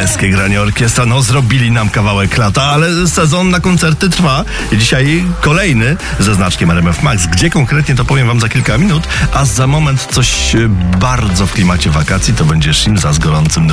Brzeskie granie orkiestra, no zrobili nam kawałek lata, ale sezon na koncerty trwa i dzisiaj kolejny ze znaczkiem RMF Max. Gdzie konkretnie, to powiem wam za kilka minut, a za moment coś bardzo w klimacie wakacji, to będzie Szymza z gorącym